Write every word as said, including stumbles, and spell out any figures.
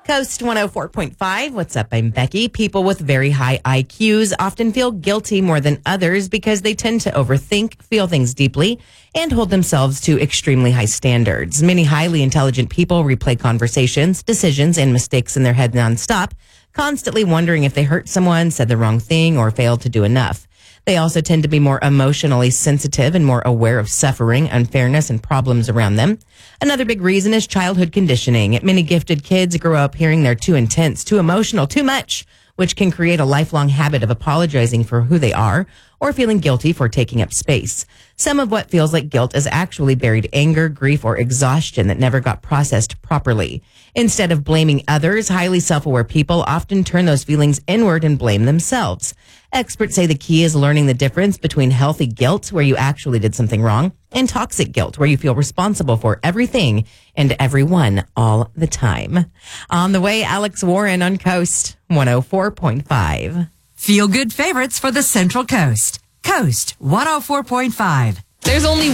Coast one oh four point five. What's up? I'm Becky. People with very high I Qs often feel guilty more than others because they tend to overthink, feel things deeply, and hold themselves to extremely high standards. Many highly intelligent people replay conversations, decisions, and mistakes in their head nonstop, constantly wondering if they hurt someone, said the wrong thing, or failed to do enough. They also tend to be more emotionally sensitive and more aware of suffering, unfairness, and problems around them. Another big reason is childhood conditioning. Many gifted kids grow up hearing they're too intense, too emotional, too much, which can create a lifelong habit of apologizing for who they are or feeling guilty for taking up space. Some of what feels like guilt is actually buried anger, grief, or exhaustion that never got processed properly. Instead of blaming others, highly self-aware people often turn those feelings inward and blame themselves. Experts say the key is learning the difference between healthy guilt, where you actually did something wrong, and toxic guilt, where you feel responsible for everything and everyone all the time. On the way, Alex Warren on Coast one oh four point five. Feel good favorites for the Central Coast. Coast one oh four point five. There's only